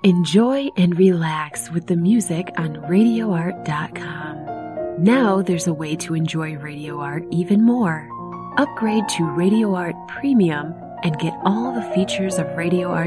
Enjoy and relax with the music on RadioArt.com. Now there's a way to enjoy Radio Art even more. Upgrade to Radio Art Premium and get all the features of Radio Art